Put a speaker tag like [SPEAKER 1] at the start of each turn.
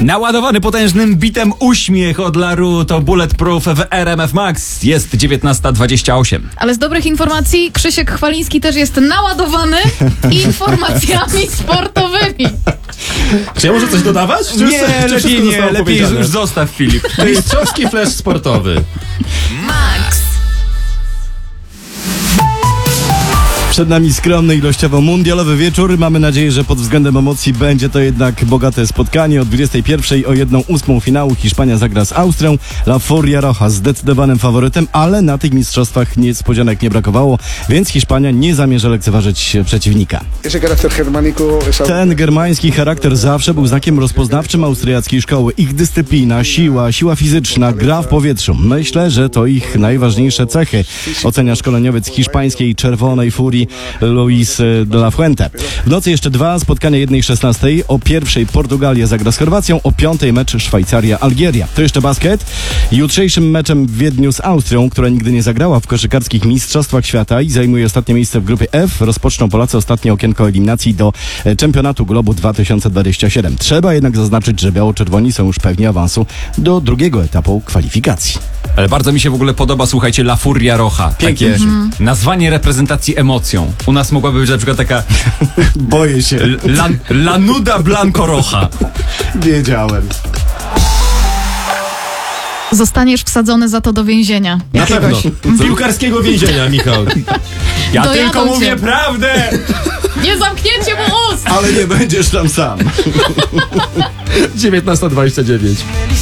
[SPEAKER 1] Naładowany potężnym bitem uśmiech od Laru to Bulletproof w RMF Max. Jest 19:28.
[SPEAKER 2] Ale z dobrych informacji Krzysiek Chwaliński też jest naładowany informacjami sportowymi.
[SPEAKER 3] Czy ja może coś dodawać? Czy
[SPEAKER 1] Lepiej już zostaw, Filip.
[SPEAKER 3] Mistrzowski flash sportowy.
[SPEAKER 2] Max.
[SPEAKER 4] Przed nami skromny ilościowo mundialowy wieczór. Mamy nadzieję, że pod względem emocji będzie to jednak bogate spotkanie. O 21:00 o 1/8 finału Hiszpania zagra z Austrią. La Furia Roja zdecydowanym faworytem, ale na tych mistrzostwach niespodzianek nie brakowało, więc Hiszpania nie zamierza lekceważyć przeciwnika. Ten germański charakter zawsze był znakiem rozpoznawczym austriackiej szkoły. Ich dyscyplina, siła fizyczna, gra w powietrzu. Myślę, że to ich najważniejsze cechy, ocenia szkoleniowiec hiszpańskiej Czerwonej Furii Luis de la Fuente. W nocy jeszcze dwa spotkania 1:16. O 1:00 Portugalia zagra z Chorwacją, o 5:00 mecz Szwajcaria-Algieria. To jeszcze basket. Jutrzejszym meczem w Wiedniu z Austrią, która nigdy nie zagrała w koszykarskich mistrzostwach świata i zajmuje ostatnie miejsce w grupie F, rozpoczną Polacy ostatnie okienko eliminacji do Czempionatu Globu 2027. Trzeba jednak zaznaczyć, że biało-czerwoni są już pewni awansu do drugiego etapu kwalifikacji.
[SPEAKER 1] Ale bardzo mi się w ogóle podoba, słuchajcie, La Furia Roja.
[SPEAKER 4] Pięknie.
[SPEAKER 1] Takie nazwanie reprezentacji emocją. U nas mogłaby być na przykład taka
[SPEAKER 4] Boję się.
[SPEAKER 1] Lanuda Blanco Roja.
[SPEAKER 4] Wiedziałem.
[SPEAKER 2] Zostaniesz wsadzony za to do więzienia.
[SPEAKER 3] Na pewno. Piłkarskiego więzienia, Michał.
[SPEAKER 1] Ja
[SPEAKER 2] Dojadą
[SPEAKER 1] tylko
[SPEAKER 2] cię.
[SPEAKER 1] mówię prawdę!
[SPEAKER 2] Nie zamknięcie mu ust!
[SPEAKER 4] Ale nie będziesz tam sam.
[SPEAKER 3] 19:29.